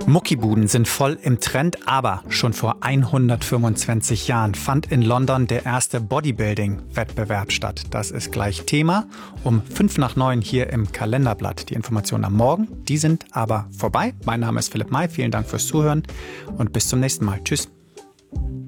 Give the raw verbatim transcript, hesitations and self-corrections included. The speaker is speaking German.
Muckibuden sind voll im Trend, aber schon vor hundertfünfundzwanzig Jahren fand in London der erste Bodybuilding-Wettbewerb statt. Das ist gleich Thema um fünf nach neun hier im Kalenderblatt. Die Informationen am Morgen, die sind aber vorbei. Mein Name ist Philipp May, vielen Dank fürs Zuhören und bis zum nächsten Mal. Tschüss.